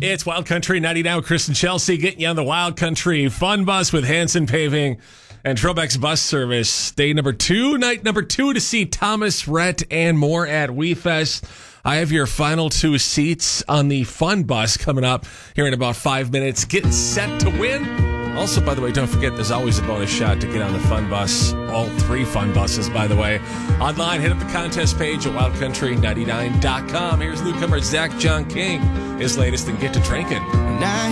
It's Wild Country 99 with Chris and Chelsea, getting you on the Wild Country Fun Bus with Hanson Paving and Trobeck's Bus Service. Day number 2, night number 2 to see Thomas Rhett and more at WeFest. I have your final 2 seats on the Fun Bus coming up here in about 5 minutes. Getting set to win. Also, by the way, don't forget, there's always a bonus shot to get on the Fun Bus. All 3 Fun Buses, by the way. Online, hit up the contest page at wildcountry99.com. Here's newcomer Zach John King, his latest in Get to Drinking. Now